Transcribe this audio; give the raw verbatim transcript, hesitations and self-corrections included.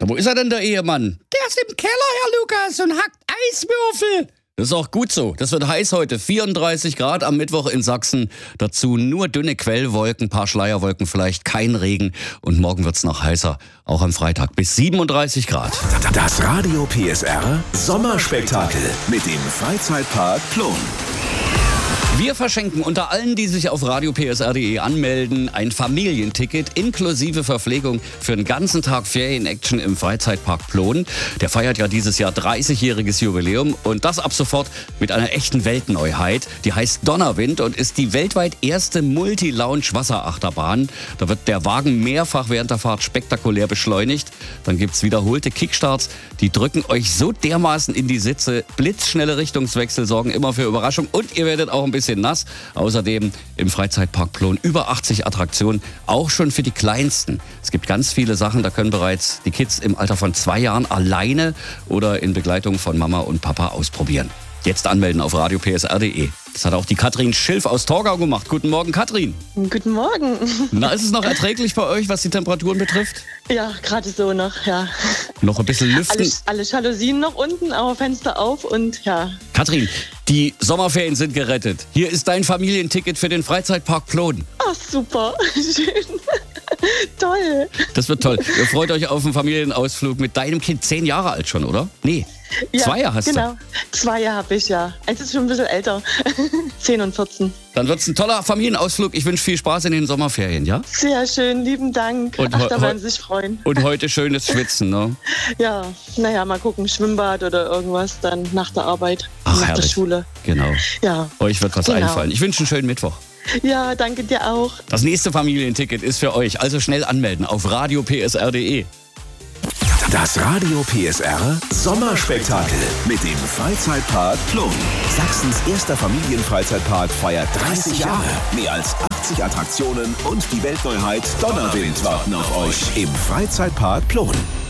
wo ist er denn, der Ehemann? Der ist im Keller, Herr Lukas, und hackt Eiswürfel. Das ist auch gut so. Das wird heiß heute. vierunddreißig Grad am Mittwoch in Sachsen. Dazu nur dünne Quellwolken, paar Schleierwolken vielleicht, kein Regen. Und morgen wird's noch heißer, auch am Freitag bis siebenunddreißig Grad. Das Radio P S R Sommerspektakel mit dem Freizeitpark Plon. Wir verschenken unter allen, die sich auf radio p s r punkt d e anmelden, ein Familienticket inklusive Verpflegung für einen ganzen Tag Ferien-Action im Freizeitpark Plon. Der feiert ja dieses Jahr dreißigjähriges Jubiläum und das ab sofort mit einer echten Weltneuheit. Die heißt Donnerwind und ist die weltweit erste Multi-Lounge-Wasserachterbahn. Da wird der Wagen mehrfach während der Fahrt spektakulär beschleunigt. Dann gibt's wiederholte Kickstarts, die drücken euch so dermaßen in die Sitze. Blitzschnelle Richtungswechsel sorgen immer für Überraschung und ihr werdet auch ein bisschen nass. Außerdem im Freizeitpark Plon über achtzig Attraktionen, auch schon für die Kleinsten. Es gibt ganz viele Sachen, da können bereits die Kids im Alter von zwei Jahren alleine oder in Begleitung von Mama und Papa ausprobieren. Jetzt anmelden auf radio p s r punkt d e. Das hat auch die Katrin Schilf aus Torgau gemacht. Guten Morgen, Katrin. Guten Morgen. Na, ist es noch erträglich bei euch, was die Temperaturen betrifft? Ja, gerade so noch, ja. Noch ein bisschen lüften? Alle, alle Jalousien noch unten, aber Fenster auf und ja. Katrin, die Sommerferien sind gerettet. Hier ist dein Familienticket für den Freizeitpark Plon. Ach, super. Schön. Toll. Das wird toll. Ihr freut euch auf einen Familienausflug mit deinem Kind. Zehn Jahre alt schon, oder? Nee. Ja, Zwei Jahre hast genau. du? Zwei Jahre habe ich, ja. Eins ist schon ein bisschen älter. Zehn und vierzehn. Dann wird's ein toller Familienausflug. Ich wünsche viel Spaß in den Sommerferien, ja? Sehr schön, lieben Dank. Und Ach, da heu- werden Sie sich freuen. Und heute schönes Schwitzen, ne? Ja, naja, mal gucken, Schwimmbad oder irgendwas dann nach der Arbeit, Ach, nach herrlich. der Schule. Genau. Ja. Euch wird was Genau. einfallen. Ich wünsche einen schönen Mittwoch. Ja, danke dir auch. Das nächste Familienticket ist für euch. Also schnell anmelden auf radio p s r punkt d e. Das Radio P S R Sommerspektakel mit dem Freizeitpark Plon. Sachsens erster Familienfreizeitpark feiert dreißig Jahre. Mehr als achtzig Attraktionen und die Weltneuheit Donnerwind warten auf euch im Freizeitpark Plon.